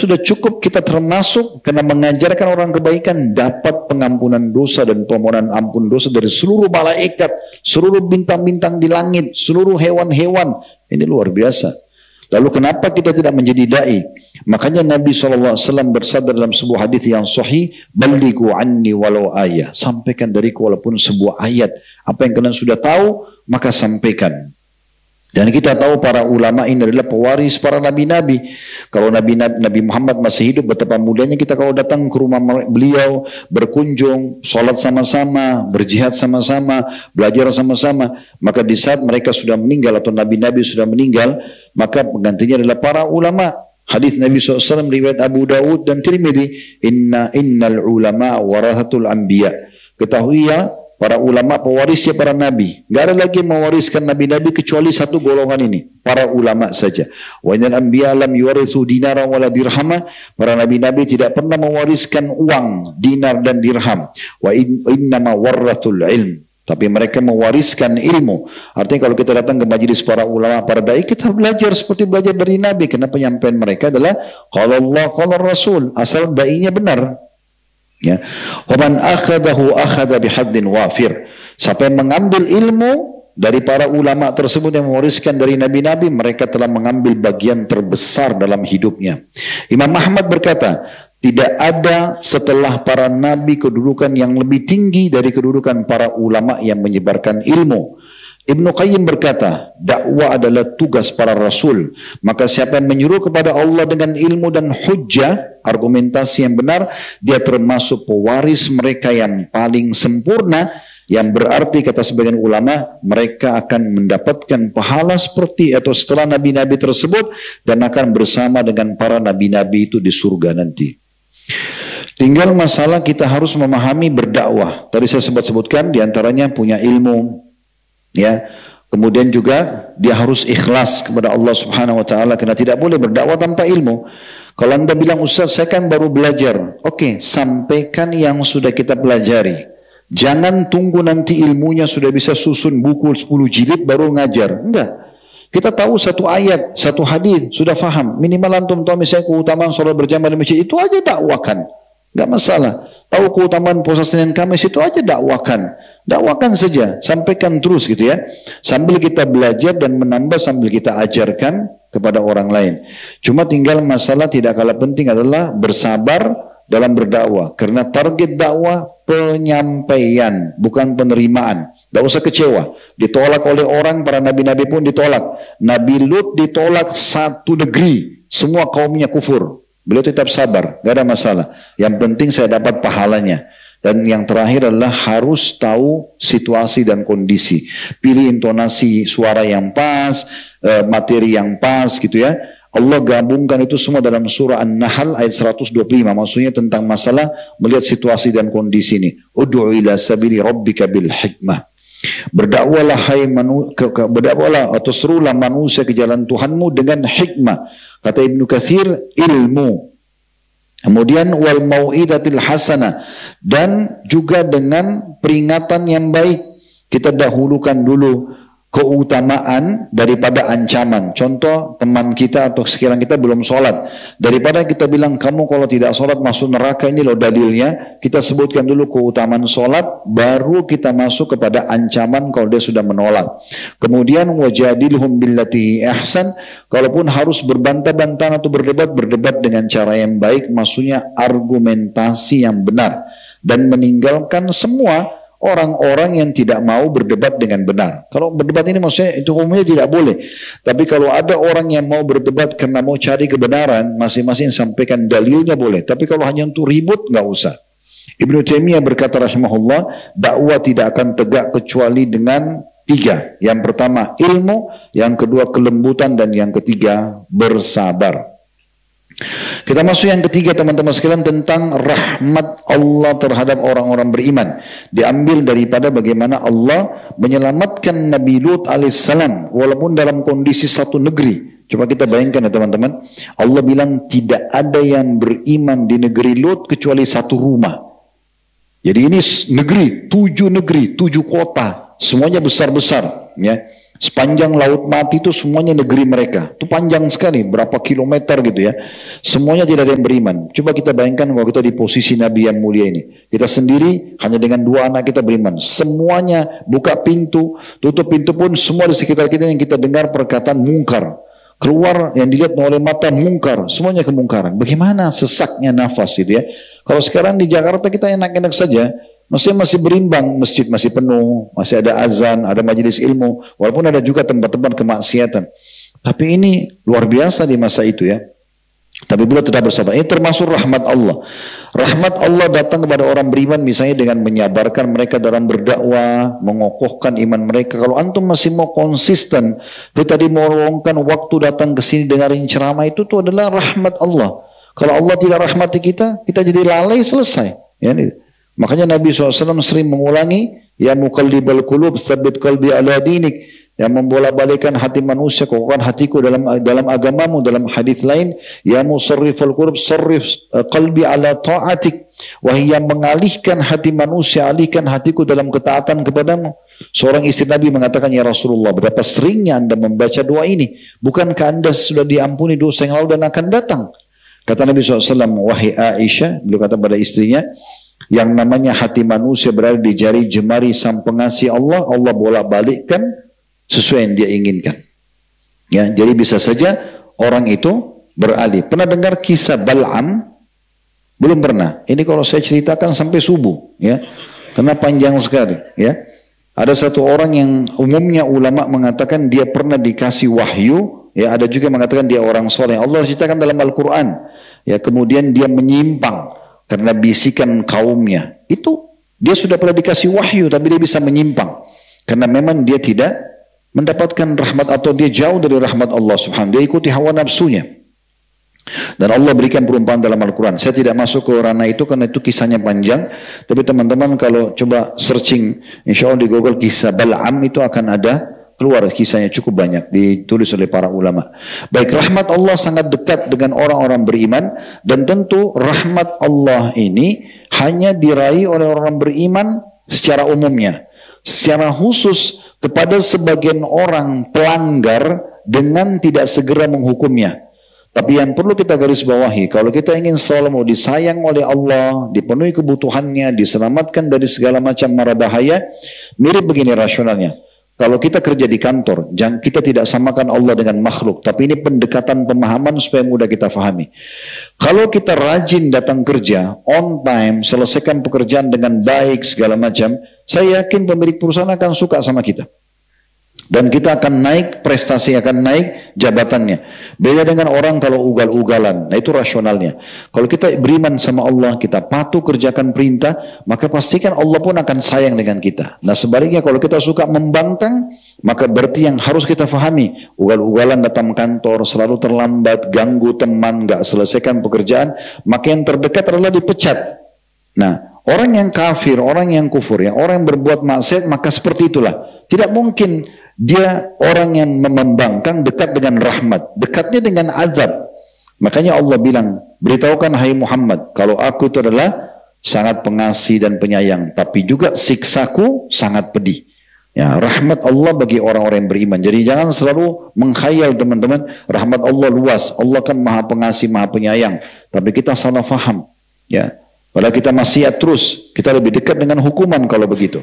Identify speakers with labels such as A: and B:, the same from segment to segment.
A: sudah cukup kita termasuk karena mengajarkan orang kebaikan dapat pengampunan dosa dan permohonan ampun dosa dari seluruh malaikat, seluruh bintang-bintang di langit, seluruh hewan-hewan. Ini luar biasa. Lalu kenapa kita tidak menjadi da'i? Makanya Nabi SAW bersabda dalam sebuah hadis yang sahih, "Ballighu anni walau ayat." Sampaikan dariku walaupun sebuah ayat. Apa yang kalian sudah tahu, maka sampaikan. Dan kita tahu para ulama ini adalah pewaris para nabi-nabi. Kalau Nabi Muhammad masih hidup, betapa mulianya kita kalau datang ke rumah beliau, berkunjung, sholat sama-sama, berjihad sama-sama, belajar sama-sama. Maka di saat mereka sudah meninggal atau nabi-nabi sudah meninggal, maka penggantinya adalah para ulama. Hadis Nabi SAW riwayat Abu Dawud dan Tirmidzi, innal ulama warathatul anbiya. Ketahui ya, para ulama pewarisnya para nabi. Gak ada lagi yang mewariskan nabi-nabi kecuali satu golongan ini, para ulama saja. Wa innal anbiya lam yuwarithu dinaran wala dirhama. Para nabi-nabi tidak pernah mewariskan uang, dinar dan dirham. Wa innama warathul ilm. Tapi mereka mewariskan ilmu. Artinya kalau kita datang ke majelis para ulama, para dai, kita belajar seperti belajar dari nabi. Karena penyampaian mereka adalah qala Allah, qala Rasul. Asal dai-nya benar. Ya, waman akhadahu akhadha bihaddin wafir. Siapa yang mengambil ilmu dari para ulama tersebut yang mewariskan dari nabi-nabi, mereka telah mengambil bagian terbesar dalam hidupnya. Imam Ahmad berkata, tidak ada setelah para nabi kedudukan yang lebih tinggi dari kedudukan para ulama yang menyebarkan ilmu. Ibnu Qayyim berkata, dakwah adalah tugas para rasul. Maka siapa yang menyuruh kepada Allah dengan ilmu dan hujjah, argumentasi yang benar, dia termasuk pewaris mereka yang paling sempurna, yang berarti kata sebagian ulama, mereka akan mendapatkan pahala seperti atau setelah nabi-nabi tersebut, dan akan bersama dengan para nabi-nabi itu di surga nanti. Tinggal masalah kita harus memahami berdakwah. Tadi saya sempat sebutkan, diantaranya punya ilmu, ya, kemudian juga dia harus ikhlas kepada Allah Subhanahu wa taala, karena tidak boleh berdakwah tanpa ilmu. Kalau Anda bilang, "Ustaz, saya kan baru belajar." Oke, sampaikan yang sudah kita pelajari. Jangan tunggu nanti ilmunya sudah bisa susun buku 10 jilid baru ngajar. Enggak. Kita tahu satu ayat, satu hadis, sudah faham. Minimal antum tahu misalnya keutamaan sholat berjamaah di masjid, itu aja dakwakan. Enggak masalah. Tahu keutamaan puasa Senin Kamis, itu aja dakwakan. Dakwakan saja, sampaikan terus gitu ya. Sambil kita belajar dan menambah sambil kita ajarkan kepada orang lain. Cuma tinggal masalah tidak kalah penting adalah bersabar dalam berdakwah. Karena target dakwah penyampaian, bukan penerimaan. Tidak usah kecewa. Ditolak oleh orang, para nabi-nabi pun ditolak. Nabi Lut ditolak satu negeri, semua kaumnya kufur. Beliau tetap sabar, gak ada masalah. Yang penting saya dapat pahalanya. Dan yang terakhir adalah harus tahu situasi dan kondisi. Pilih intonasi suara yang pas, materi yang pas gitu ya. Allah gabungkan itu semua dalam surah An-Nahl ayat 125. Maksudnya tentang masalah melihat situasi dan kondisi ini. Ud'u ila sabili rabbika bil hikmah. Berdakwalah berdakwalah atau serulah manusia ke jalan Tuhanmu dengan hikmah. Kata Ibnu Katsir, ilmu. Kemudian wal mau'idatil hasanah, dan juga dengan peringatan yang baik. Kita dahulukan dulu keutamaan daripada ancaman. Contoh, teman kita atau sekarang kita belum sholat, daripada kita bilang kamu kalau tidak sholat masuk neraka, ini loh dalilnya, kita sebutkan dulu keutamaan sholat, baru kita masuk kepada ancaman kalau dia sudah menolak. Kemudian wajadilhum billati ihsan, kalaupun harus berbantah-bantahan atau berdebat dengan cara yang baik, maksudnya argumentasi yang benar, dan meninggalkan semua orang-orang yang tidak mau berdebat dengan benar. Kalau berdebat ini maksudnya itu umumnya tidak boleh. Tapi kalau ada orang yang mau berdebat karena mau cari kebenaran, masing-masing sampaikan dalilnya boleh. Tapi kalau hanya untuk ribut, nggak usah. Ibnu Taimiyah berkata rahimahullah, dakwah tidak akan tegak kecuali dengan 3. Yang pertama ilmu, yang kedua kelembutan, dan yang ketiga bersabar. Kita masuk yang ketiga teman-teman sekalian, tentang rahmat Allah terhadap orang-orang beriman. Diambil daripada bagaimana Allah menyelamatkan Nabi Lut alaihissalam walaupun dalam kondisi satu negeri. Coba kita bayangkan ya teman-teman. Allah bilang tidak ada yang beriman di negeri Lut kecuali satu rumah. Jadi ini negeri, 7 kota, semuanya besar-besar ya. Sepanjang laut mati itu semuanya negeri mereka. Itu panjang sekali, berapa kilometer gitu ya. Semuanya tidak ada yang beriman. Coba kita bayangkan kalau kita di posisi Nabi yang mulia ini. Kita sendiri hanya dengan 2 anak kita beriman. Semuanya buka pintu, tutup pintu pun semua di sekitar kita yang kita dengar perkataan mungkar. Keluar yang dilihat oleh mata mungkar, semuanya kemungkaran. Bagaimana sesaknya nafas itu ya. Kalau sekarang di Jakarta kita enak-enak saja. Masih berimbang, masjid masih penuh, masih ada azan, ada majelis ilmu, walaupun ada juga tempat-tempat kemaksiatan. Tapi ini luar biasa di masa itu ya. Tapi beliau tetap bersabar. Ini termasuk rahmat Allah. Rahmat Allah datang kepada orang beriman misalnya dengan menyabarkan mereka dalam berdakwah, mengokohkan iman mereka. Kalau antum masih mau konsisten, kita tadi mau meluangkan waktu datang ke sini dengarin ceramah itu tuh adalah rahmat Allah. Kalau Allah tidak rahmati kita, kita jadi lalai selesai. Ya, makanya Nabi SAW sering mengulangi, ya muqallibal qulub, tsabbit qalbi ala dinik, yang membolak-balikkan hati manusia, kokohkan hatiku dalam agamamu. Dalam hadis lain, ya musarrifal qulub, sarrif qalbi ala ta'atik, wahai yang mengalihkan hati manusia, alihkan hatiku dalam ketaatan kepadamu. Seorang istri Nabi mengatakan, ya Rasulullah, berapa seringnya anda membaca doa ini? Bukankah anda sudah diampuni dosa yang lalu dan akan datang? Kata Nabi SAW, wahai Aisyah, beliau kata pada istrinya, yang namanya hati manusia berada di jari jemari sang pengasih Allah, Allah bolak-balikkan sesuai yang dia inginkan. Ya, jadi bisa saja orang itu beralih. Pernah dengar kisah Bal'am? Belum pernah. Ini kalau saya ceritakan sampai subuh, ya, karena panjang sekali. Ya, ada satu orang yang umumnya ulama mengatakan dia pernah dikasih wahyu. Ya, ada juga mengatakan dia orang soleh. Allah ceritakan dalam Al-Quran. Ya, kemudian dia menyimpang karena bisikan kaumnya. Itu dia sudah pernah dikasih wahyu tapi dia bisa menyimpang karena memang dia tidak mendapatkan rahmat atau dia jauh dari rahmat Allah Subhanahu. Dia ikuti hawa nafsunya. Dan Allah berikan perumpamaan dalam Al-Quran. Saya tidak masuk ke ranah itu karena itu kisahnya panjang. Tapi teman-teman kalau coba searching insya Allah di Google kisah Bal'am itu akan ada keluar kisahnya cukup banyak ditulis oleh para ulama. Baik, rahmat Allah sangat dekat dengan orang-orang beriman dan tentu rahmat Allah ini hanya diraih oleh orang beriman secara umumnya. Secara khusus kepada sebagian orang pelanggar dengan tidak segera menghukumnya. Tapi yang perlu kita garis bawahi, kalau kita ingin selalu mau disayang oleh Allah, dipenuhi kebutuhannya, diselamatkan dari segala macam mara bahaya, mirip begini rasionalnya. Kalau kita kerja di kantor, jangan kita tidak samakan Allah dengan makhluk, tapi ini pendekatan pemahaman supaya mudah kita fahami. Kalau kita rajin datang kerja, on time, selesaikan pekerjaan dengan baik segala macam, saya yakin pemilik perusahaan akan suka sama kita. Dan kita akan naik, prestasi akan naik, jabatannya. Beda dengan orang kalau ugal-ugalan. Nah itu rasionalnya. Kalau kita beriman sama Allah, kita patuh kerjakan perintah, maka pastikan Allah pun akan sayang dengan kita. Nah sebaliknya kalau kita suka membangkang, maka berarti yang harus kita fahami, ugal-ugalan datang kantor, selalu terlambat, ganggu teman, gak selesaikan pekerjaan, maka yang terdekat adalah dipecat. Nah, orang yang kafir, orang yang kufur, ya, orang yang berbuat maksiat, maka seperti itulah. Tidak mungkin dia orang yang membangkang dekat dengan rahmat, dekatnya dengan azab. Makanya Allah bilang, beritahukan hai Muhammad, kalau aku itu adalah sangat pengasih dan penyayang, tapi juga siksaku sangat pedih. Ya, rahmat Allah bagi orang-orang yang beriman. Jadi jangan selalu mengkhayal teman-teman, rahmat Allah luas. Allah kan maha pengasih, maha penyayang. Tapi kita salah faham. Ya, padahal kita maksiat terus, kita lebih dekat dengan hukuman kalau begitu.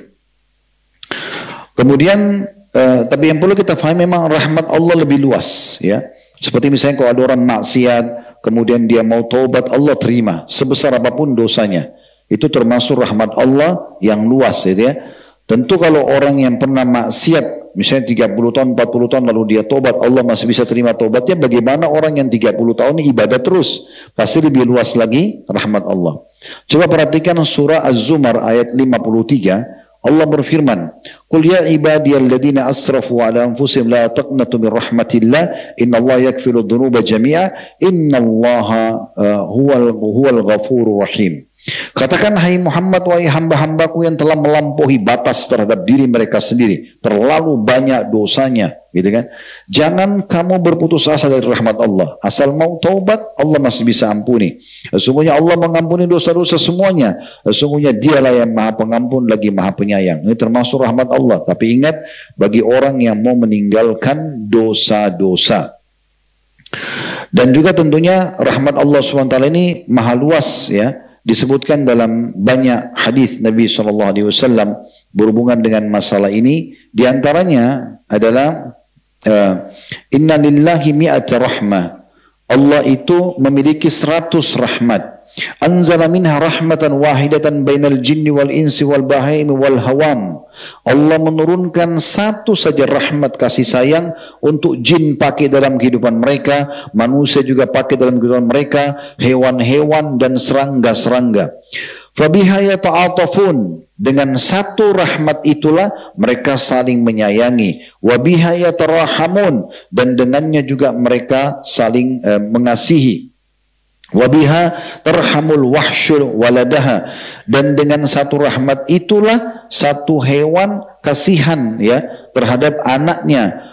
A: Kemudian tapi yang perlu kita pahami memang rahmat Allah lebih luas, ya. Seperti misalnya kalau ada orang maksiat, kemudian dia mau taubat, Allah terima sebesar apapun dosanya. Itu termasuk rahmat Allah yang luas, ya. Tentu kalau orang yang pernah maksiat, misalnya 30 tahun, 40 tahun lalu dia taubat, Allah masih bisa terima taubatnya. Bagaimana orang yang 30 tahun ini ibadah terus? Pasti lebih luas lagi rahmat Allah. Coba perhatikan surah Az-Zumar ayat 53. Allah berfirman, "Qul ya ibadiyalladzina asrafu ala anfusihim la taqnatu min rahmatillah, innallaha yaghfiru dzunuba jami'a, innallaha huwal ghafurur rahim." Katakan, hai Muhammad, wahai hamba-hambaku yang telah melampaui batas terhadap diri mereka sendiri, terlalu banyak dosanya, gitu kan? Jangan kamu berputus asa dari rahmat Allah. Asal mau taubat, Allah masih bisa ampuni. Sesungguhnya Allah mengampuni dosa-dosa semuanya. Sesungguhnya Dialah yang Maha Pengampun lagi Maha Penyayang. Ini termasuk rahmat Allah. Tapi ingat, bagi orang yang mau meninggalkan dosa-dosa. Dan juga tentunya rahmat Allah SWT ini maha luas, ya. Disebutkan dalam banyak hadis Nabi SAW berhubungan dengan masalah ini. Di antaranya adalah Inna lillahi mi'ata rahmah. Allah itu memiliki 100 rahmat. Anzala minha rahmatan wahidatan bainal jinni wal insi wal bahaimi wal hawam. Allah menurunkan satu saja rahmat kasih sayang untuk jin pakai dalam kehidupan mereka, manusia juga pakai dalam kehidupan mereka, hewan-hewan dan serangga-serangga. Fabiha yata'atafun, dengan satu rahmat itulah mereka saling menyayangi. Wabiha yatarahamun, dan dengannya juga mereka saling mengasihi. Wabiha tarhamul wahsyul waladaha, dan dengan satu rahmat itulah satu hewan kasihan, ya, terhadap anaknya.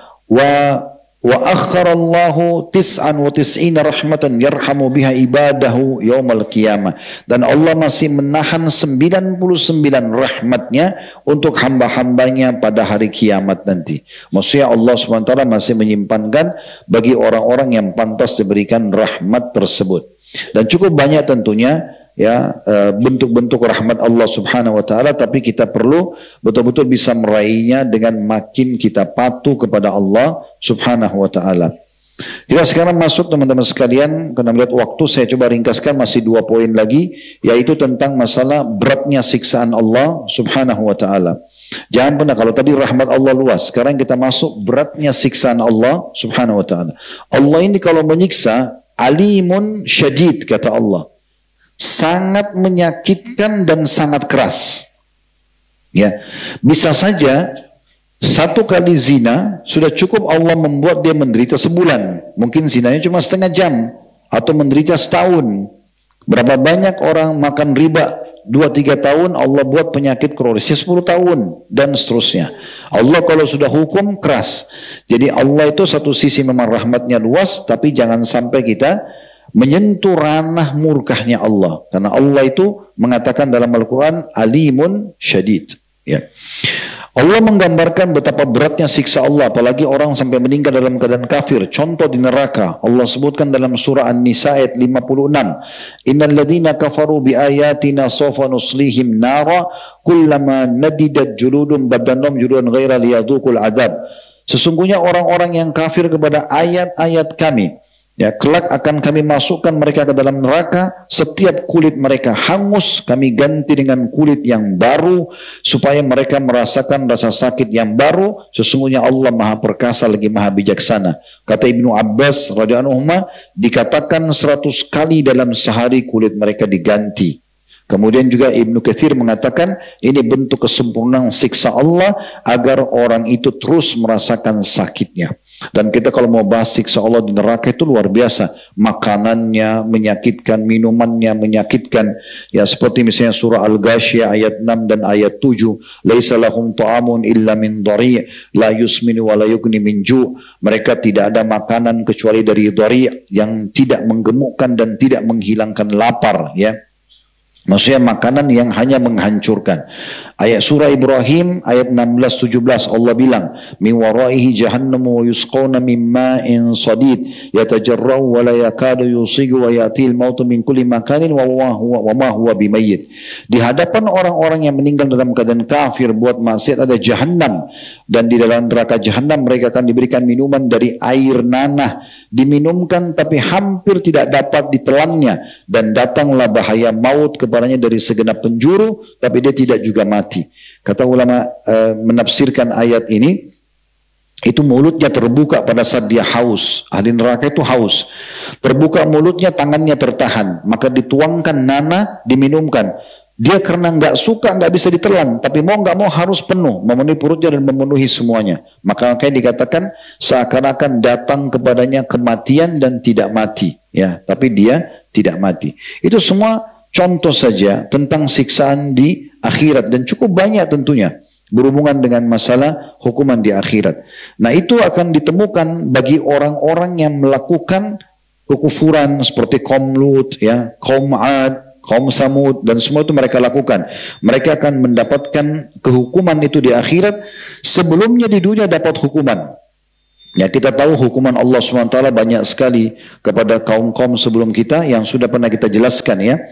A: Wa akharallahu tis'an wa tis'ina rahmatan yarhamu biha ibadahu yaumal qiyamah, dan Allah masih menahan 99 rahmatnya untuk hamba-hambanya pada hari kiamat nanti. Maksudnya Allah SWT masih menyimpankan bagi orang-orang yang pantas diberikan rahmat tersebut. Dan cukup banyak tentunya, ya, bentuk-bentuk rahmat Allah Subhanahu wa taala, tapi kita perlu betul-betul bisa meraihnya dengan makin kita patuh kepada Allah Subhanahu wa taala. Kita sekarang masuk, teman-teman sekalian, karena melihat waktu saya coba ringkaskan masih 2 poin lagi, yaitu tentang masalah beratnya siksaan Allah Subhanahu wa taala. Jangan pernah, kalau tadi rahmat Allah luas, sekarang kita masuk beratnya siksaan Allah Subhanahu wa taala. Allah ini kalau menyiksa, alimun syadid, kata Allah, sangat menyakitkan dan sangat keras. Ya, bisa saja satu kali zina sudah cukup Allah membuat dia menderita sebulan. Mungkin zinanya cuma setengah jam atau menderita setahun. Berapa banyak orang makan riba 2-3 tahun, Allah buat penyakit kronisnya 10 tahun dan seterusnya. Allah kalau sudah hukum keras. Jadi Allah itu satu sisi memang rahmatnya luas, tapi jangan sampai kita menyentuh ranah murkahnya Allah. Karena Allah itu mengatakan dalam Al-Quran, alimun syadid. Ya. Allah menggambarkan betapa beratnya siksa Allah, apalagi orang sampai meninggal dalam keadaan kafir. Contoh di neraka, Allah sebutkan dalam surah An-Nisa ayat 56. Innal ladhina kafaru bi ayatina sawfa nuslihim nara kullama nadidat juludum badannahum juludan ghaira liyadhuqul adab. Sesungguhnya orang-orang yang kafir kepada ayat-ayat kami, ya, kelak akan kami masukkan mereka ke dalam neraka, setiap kulit mereka hangus, kami ganti dengan kulit yang baru, supaya mereka merasakan rasa sakit yang baru. Sesungguhnya Allah Maha Perkasa lagi Maha Bijaksana. Kata Ibnu Abbas radhiyallahu anhu, dikatakan 100 kali dalam sehari kulit mereka diganti. Kemudian juga Ibnu Katsir mengatakan ini bentuk kesempurnaan siksa Allah agar orang itu terus merasakan sakitnya. Dan kita kalau mau bahas siksa Allah di neraka itu luar biasa. Makanannya menyakitkan, minumannya menyakitkan. Ya, seperti misalnya surah Al-Ghasyiyah ayat 6 dan ayat 7. Laisa lahum ta'amun illa min dhari' la yusminu wa la yughni min ju'. Mereka tidak ada makanan kecuali dari dhari' yang tidak menggemukkan dan tidak menghilangkan lapar, ya. Maksudnya makanan yang hanya menghancurkan. Ayat surah Ibrahim ayat 16-17 Allah bilang, min waraihi jahannamu wa yusqawna min ma'in sadid yatajarra'u wa la yakadu yusigu wa yatil mautu min kulli makanin wa ma huwa bimayyit. Di hadapan orang-orang yang meninggal dalam keadaan kafir buat maksiat ada jahannam, dan di dalam neraka jahannam mereka akan diberikan minuman dari air nanah, diminumkan tapi hampir tidak dapat ditelannya, dan datanglah bahaya maut kepadanya dari segenap penjuru, tapi dia tidak juga mati. Kata ulama menafsirkan ayat ini, itu mulutnya terbuka pada saat dia haus. Ahli neraka itu haus, terbuka mulutnya, tangannya tertahan, maka dituangkan nanah, diminumkan. Dia karena nggak suka, nggak bisa ditelan, tapi mau nggak mau harus penuh, memenuhi perutnya dan memenuhi semuanya. Maka dikatakan seakan-akan datang kepadanya kematian dan tidak mati, ya, tapi dia tidak mati. Itu semua contoh saja tentang siksaan di akhirat dan cukup banyak tentunya berhubungan dengan masalah hukuman di akhirat. Nah, itu akan ditemukan bagi orang-orang yang melakukan kekufuran seperti kaum Lut, ya, kaum Ad, kaum Samud, dan semua itu mereka lakukan. Mereka akan mendapatkan kehukuman itu di akhirat sebelumnya di dunia dapat hukuman. Ya, kita tahu hukuman Allah SWT banyak sekali kepada kaum-kaum sebelum kita yang sudah pernah kita jelaskan, ya.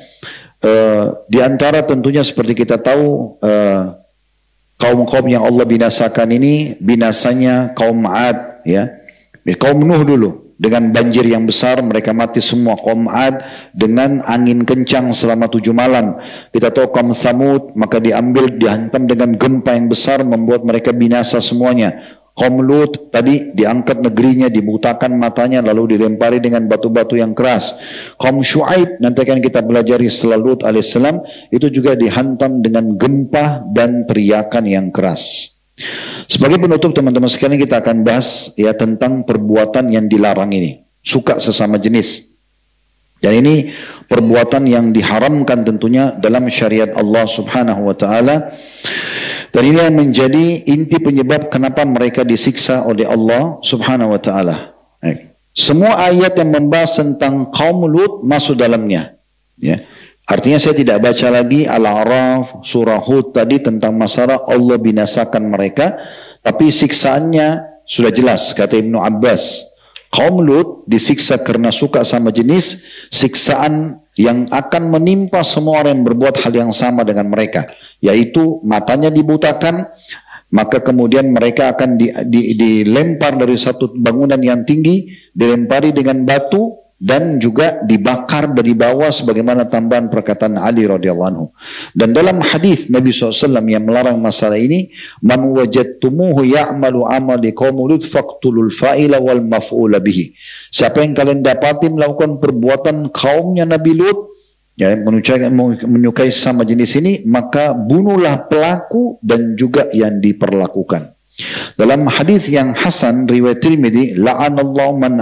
A: Di antara tentunya seperti kita tahu kaum-kaum yang Allah binasakan ini binasanya kaum Ad, ya. Kaum Nuh dulu dengan banjir yang besar mereka mati semua. Kaum Ad dengan angin kencang selama 7 malam. Kita tahu kaum Samud maka dihantam dengan gempa yang besar membuat mereka binasa semuanya. Kaum Lut tadi diangkat negerinya, dibutakan matanya lalu dilempari dengan batu-batu yang keras. Kaum Syuaib nanti akan kita pelajari setelah Lut alaihissalam itu juga dihantam dengan gempa dan teriakan yang keras. Sebagai penutup teman-teman sekalian kita akan bahas ya tentang perbuatan yang dilarang ini, suka sesama jenis. Dan ini perbuatan yang diharamkan tentunya dalam syariat Allah Subhanahu wa taala. Dan ini yang menjadi inti penyebab kenapa mereka disiksa oleh Allah Subhanahu wa taala. Semua ayat yang membahas tentang kaum Lut masuk dalamnya, ya. Artinya saya tidak baca lagi Al-A'raf, surah Hud tadi tentang masalah Allah binasakan mereka, tapi siksaannya sudah jelas kata Ibnu Abbas. Kaum Lut disiksa karena suka sama jenis, siksaan yang akan menimpa semua orang yang berbuat hal yang sama dengan mereka, yaitu matanya dibutakan, maka kemudian mereka akan dilempar dari satu bangunan yang tinggi, dilempari dengan batu, dan juga dibakar dari bawah sebagaimana tambahan perkataan Ali radhiyallahu anhu. Dan dalam hadis Nabi SAW yang melarang masalah ini, man wajadtumuhu ya'malu amali qaum Lut faqtulul fa'ila wal maf'ula bihi. Siapa yang kalian dapati melakukan perbuatan kaumnya Nabi Lut, ya, menyukai sama jenis ini, maka bunuhlah pelaku dan juga yang diperlakukan. Dalam hadis yang hasan riwayat Tirmidzi, la'anallahu man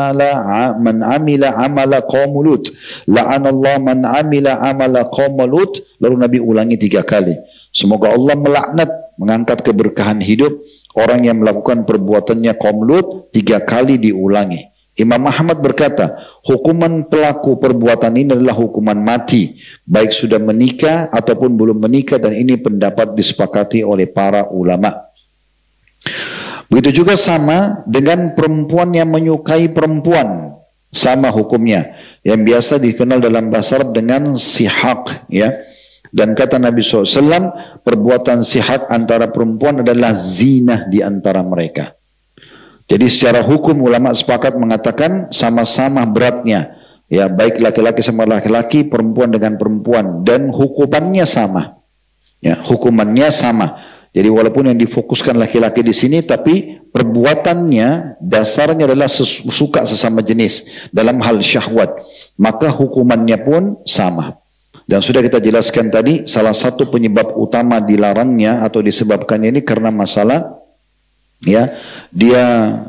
A: amila amala qaum Lut. La'anallahu man amila amala qaum Lut. Lalu Nabi ulangi 3 kali. Semoga Allah melaknat, mengangkat keberkahan hidup orang yang melakukan perbuatannya kaum Lut 3 kali diulangi. Imam Ahmad berkata, hukuman pelaku perbuatan ini adalah hukuman mati, baik sudah menikah ataupun belum menikah, dan ini pendapat disepakati oleh para ulama. Begitu juga sama dengan perempuan yang menyukai perempuan, sama hukumnya, yang biasa dikenal dalam bahasa Arab dengan sihak, ya. Dan kata Nabi SAW, perbuatan sihak antara perempuan adalah zina di antara mereka. Jadi secara hukum ulama sepakat mengatakan sama-sama beratnya, ya, baik laki-laki sama laki-laki, perempuan dengan perempuan, dan hukumannya sama, ya, hukumannya sama. Jadi walaupun yang difokuskan laki-laki di sini, tapi perbuatannya dasarnya adalah suka sesama jenis dalam hal syahwat, maka hukumannya pun sama. Dan sudah kita jelaskan tadi, salah satu penyebab utama dilarangnya atau disebabkannya ini karena masalah, ya, dia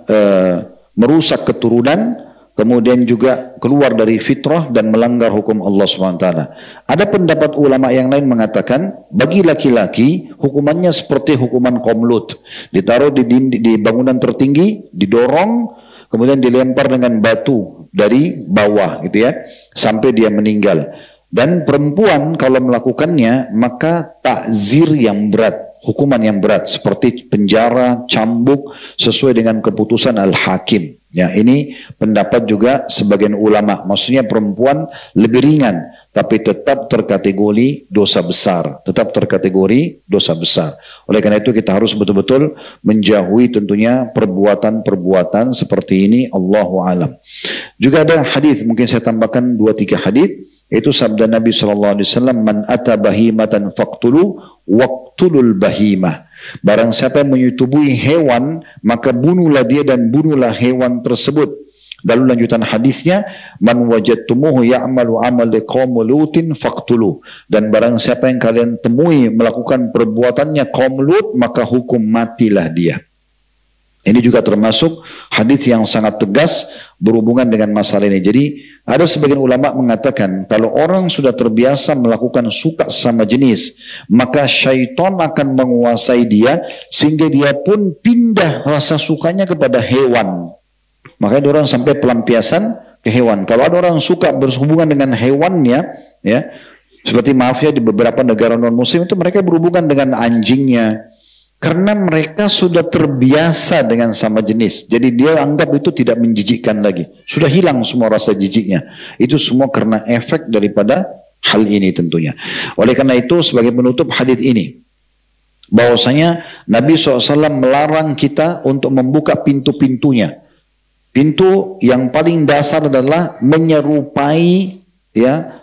A: merusak keturunan, kemudian juga keluar dari fitrah dan melanggar hukum Allah SWT. Ada pendapat ulama yang lain mengatakan, bagi laki-laki hukumannya seperti hukuman kaum Lut. Ditaruh di bangunan tertinggi, didorong, kemudian dilempar dengan batu dari bawah, gitu ya, sampai dia meninggal. Dan perempuan kalau melakukannya, maka takzir yang berat, hukuman yang berat, seperti penjara, cambuk, sesuai dengan keputusan al-hakim. Ya, ini pendapat juga sebagian ulama. Maksudnya perempuan lebih ringan, tapi tetap terkategori dosa besar. Tetap terkategori dosa besar. Oleh karena itu kita harus betul-betul menjauhi tentunya perbuatan-perbuatan seperti ini. Allahu a'lam. Juga ada hadis, mungkin saya tambahkan 2-3 hadis. Itu sabda Nabi SAW, man ata bahimatan faqtulu waqtulul bahimah. Barang siapa yang menyetubui hewan, maka bunuhlah dia dan bunuhlah hewan tersebut. Lalu lanjutan hadisnya, man wajadtumuhu ya'malu amali qaum Lutin faqtulu. Dan barang siapa yang kalian temui melakukan perbuatannya kaum Lut, maka hukum matilah dia. Ini juga termasuk hadis yang sangat tegas berhubungan dengan masalah ini. Jadi ada sebagian ulama mengatakan kalau orang sudah terbiasa melakukan suka sama jenis, maka syaitan akan menguasai dia sehingga dia pun pindah rasa sukanya kepada hewan. Makanya orang sampai pelampiasan ke hewan. Kalau ada orang suka berhubungan dengan hewannya, ya, seperti maaf ya di beberapa negara non-muslim itu mereka berhubungan dengan anjingnya. Karena mereka sudah terbiasa dengan sama jenis. Jadi dia anggap itu tidak menjijikkan lagi. Sudah hilang semua rasa jijiknya. Itu semua karena efek daripada hal ini tentunya. Oleh karena itu sebagai penutup hadits ini, bahwasanya Nabi SAW melarang kita untuk membuka pintu-pintunya. Pintu yang paling dasar adalah menyerupai, ya,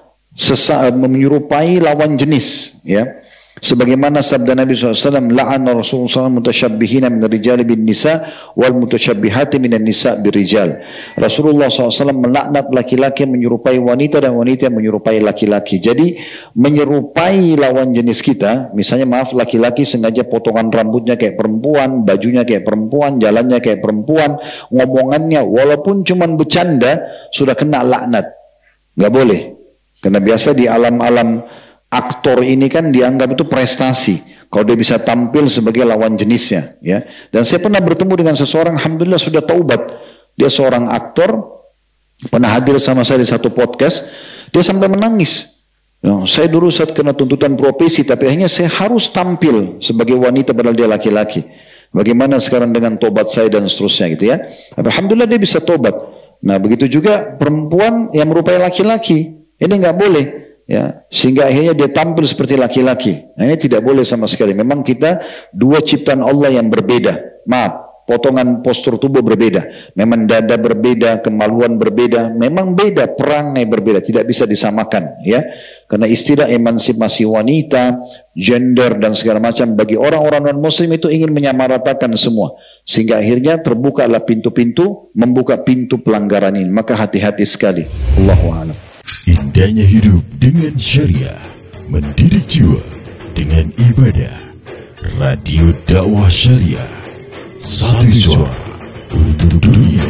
A: menyerupai lawan jenis, ya. Sebagaimana sabda Nabi SAW, la'ana Rasulullah SAW mutasyabbihina min rijali bin nisa wal mutasyabbihati minan nisa birijal. Rasulullah SAW melaknat laki-laki menyerupai wanita dan wanita yang menyerupai laki-laki. Jadi menyerupai lawan jenis kita, misalnya maaf laki-laki sengaja potongan rambutnya kayak perempuan, bajunya kayak perempuan, jalannya kayak perempuan, ngomongannya walaupun cuman bercanda sudah kena laknat. Nggak boleh. Karena biasa di alam-alam aktor ini kan dianggap itu prestasi kalau dia bisa tampil sebagai lawan jenisnya, ya. Dan saya pernah bertemu dengan seseorang, alhamdulillah sudah taubat. Dia seorang aktor, pernah hadir sama saya di satu podcast. Dia sampai menangis. Saya dulu saat kena tuntutan profesi, tapi akhirnya saya harus tampil sebagai wanita padahal dia laki-laki. Bagaimana sekarang dengan tobat saya dan seterusnya gitu ya. Alhamdulillah dia bisa tobat. Nah begitu juga perempuan yang merupai laki-laki, ini nggak boleh. Ya, sehingga akhirnya dia tampil seperti laki-laki. Nah, ini tidak boleh sama sekali. Memang kita dua ciptaan Allah yang berbeda. Maaf, potongan postur tubuh berbeda. Memang dada berbeda, kemaluan berbeda. Memang beda, perangai berbeda. Tidak bisa disamakan. Ya, karena istilah emansipasi wanita, gender dan segala macam bagi orang-orang non-muslim itu ingin menyamaratakan semua. Sehingga akhirnya terbukalah pintu-pintu, membuka pintu pelanggaran ini. Maka hati-hati sekali. Allahu a'lam.
B: Indahnya hidup dengan syariah, mendidik jiwa dengan ibadah. Radio dakwah syariah, satu suara untuk dunia.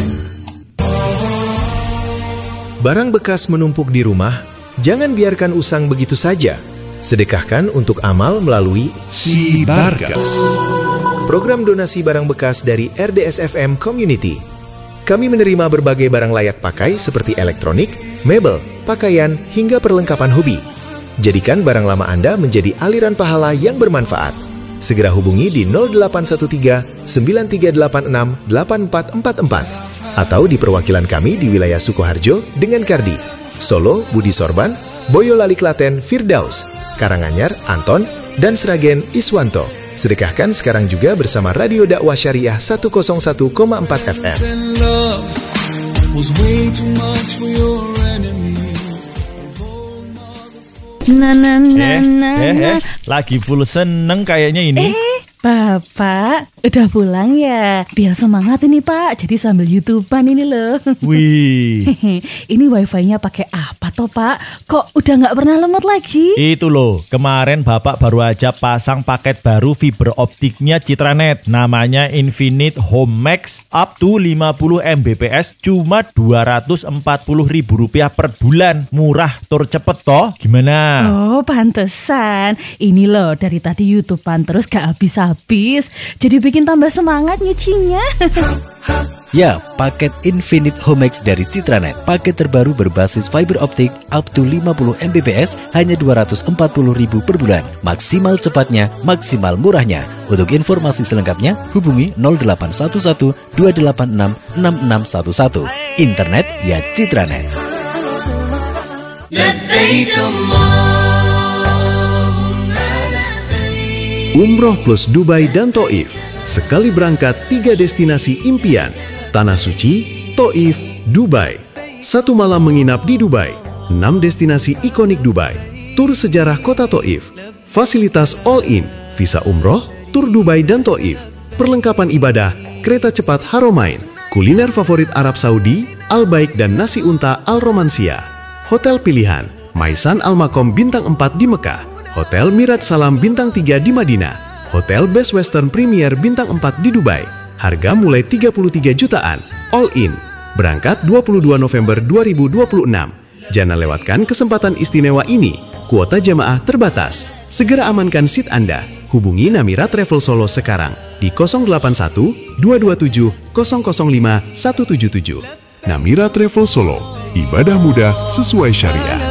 C: Barang bekas menumpuk di rumah, jangan biarkan usang begitu saja. Sedekahkan untuk amal melalui
B: Si Barkas.
C: program donasi barang bekas dari RDSFM Community. Kami menerima berbagai barang layak pakai seperti elektronik, mebel, pakaian, hingga perlengkapan hobi. Jadikan barang lama Anda menjadi aliran pahala yang bermanfaat. Segera hubungi di 0813 9386 8444 atau di perwakilan kami di wilayah Sukoharjo dengan Kardi, Solo, Budi Sorban, Boyolali Klaten, Firdaus, Karanganyar, Anton, dan Sragen, Iswanto. Sedekahkan sekarang juga bersama Radio Dakwah Syariah 101,4 FM.
D: Lagi full seneng kayaknya ini.
E: Bapak, udah pulang ya? Biar semangat ini Pak, jadi sambil YouTubean ini loh.
D: Wih.
E: Ini wifi-nya pakai apa toh Pak? Kok udah nggak pernah lemot lagi?
D: Itu loh, kemarin Bapak baru aja pasang paket baru fiber optiknya Citranet. Namanya Infinite Home Max up to 50 Mbps cuma Rp240.000 per bulan. Murah, tur cepet toh. Gimana?
E: Oh, pantesan. Ini loh, dari tadi YouTubean terus gak habis-habis. Jadi bikin tambah semangat nyucinya.
F: Ya, paket Infinite Home Max dari Citranet. Paket terbaru berbasis fiber optik up to 50 Mbps hanya Rp240.000 per bulan. Maksimal cepatnya, maksimal murahnya. Untuk informasi selengkapnya, hubungi 0811 286 6611. Internet ya Citranet.
C: Umroh plus Dubai dan Taif. Sekali berangkat 3 destinasi impian. Tanah Suci, Taif, Dubai. 1 malam menginap di Dubai. 6 destinasi ikonik Dubai. Tur sejarah kota Taif. Fasilitas all in, visa umroh, tur Dubai dan Taif. Perlengkapan ibadah, kereta cepat Haramain. Kuliner favorit Arab Saudi, Al-Baik dan nasi unta Al-Romansia. Hotel pilihan, Maisan Al-Makom bintang 4 di Mekah. Hotel Mirat Salam bintang 3 di Madinah. Hotel Best Western Premier bintang 4 di Dubai. Harga mulai 33 jutaan, all in. Berangkat 22 November 2026. Jangan lewatkan kesempatan istimewa ini. Kuota jamaah terbatas. Segera amankan seat Anda. Hubungi Namira Travel Solo sekarang di 081 227 005 177.
B: Namira Travel Solo, ibadah mudah sesuai syariah.